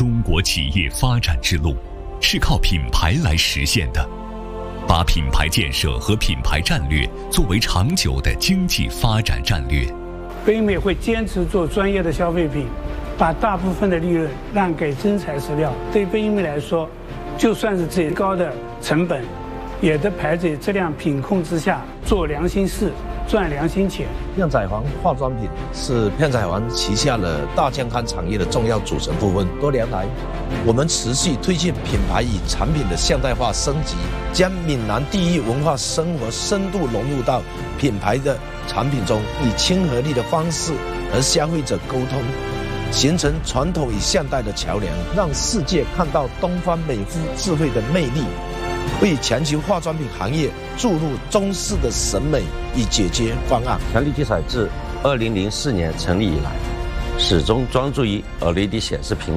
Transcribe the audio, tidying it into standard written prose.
中国企业发展之路是靠品牌来实现的，把品牌建设和品牌战略作为长久的经济发展战略。 北美会坚持做专业的消费品，把大部分的利润让给真材实料。对北美来说，就算是最高的成本，也得排在质量品控之下，做良心事，赚良心钱。 片仔癀化妆品是片仔癀旗下的大健康产业的重要组成部分。多年来，我们持续推进品牌与产品的现代化升级，将闽南地域文化生活深度融入到品牌的产品中，以亲和力的方式和消费者沟通，形成传统与现代的桥梁，让世界看到东方美肤智慧的魅力，为全球化妆品行业注入中式的审美与解决方案。 强力基彩自2004年成立以来，始终专注于 LED 显示屏